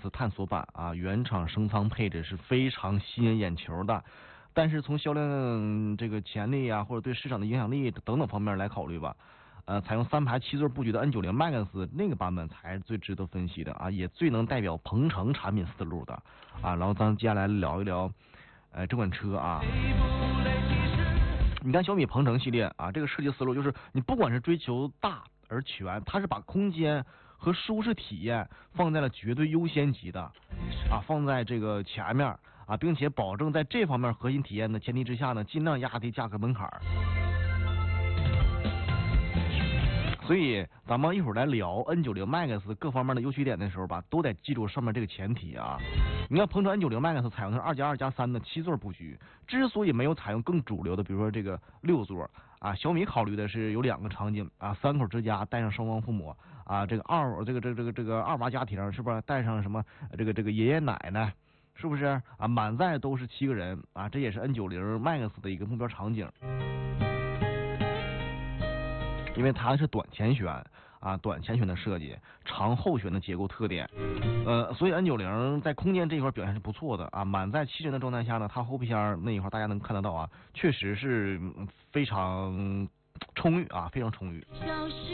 Max 探索版啊，原厂升舱配置是非常吸引眼球的。但是从销量这个潜力啊，或者对市场的影响力等等方面来考虑吧，采用3排7座布局的 N90 Max 那个版本才是最值得分析的啊，也最能代表鹏程产品思路的啊。然后咱接下来聊一聊，这款车啊，你看小米鹏程系列啊，这个设计思路就是你不管是追求大而全，它是把空间和舒适体验放在了绝对优先级的啊，放在这个前面啊，并且保证在这方面核心体验的前提之下呢，尽量压低价格门槛。所以咱们一会儿来聊 N90 Max 各方面的优缺点的时候吧，都得记住上面这个前提啊。你看鹏程 N90 Max 采用的是2+2+3的7座布局，之所以没有采用更主流的，比如说这个6座啊，小米考虑的是有2个场景啊，3口之家带上双方父母啊，这个二娃家庭是不是带上什么这个爷爷奶奶？是不是啊？满载都是7个人啊，这也是 N90 Max 的一个目标场景。因为它是短前悬啊，短前悬的设计，长后悬的结构特点，所以 N90 在空间这一块表现是不错的啊。满载7人的状态下呢，它后备箱那一块大家能看得到啊，确实是非常充裕啊，非常充裕。